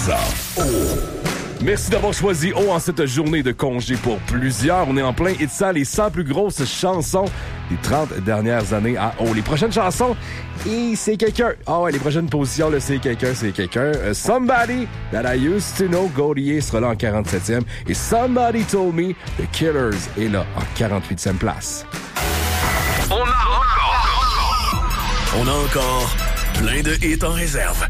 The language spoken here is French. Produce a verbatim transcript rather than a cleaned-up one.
ça. Oh. Merci d'avoir choisi O en cette journée de congé pour plusieurs. On est en plein hit ça, les cent plus grosses chansons des trente dernières années à O. Les prochaines chansons, et c'est quelqu'un. Ah ouais, les prochaines positions, là, c'est quelqu'un, c'est quelqu'un. Uh, Somebody That I Used To Know, Gaudier sera là en quarante-septième. Et Somebody Told Me, The Killers est là en quarante-huitième place. On a encore, on a encore plein de hits en réserve.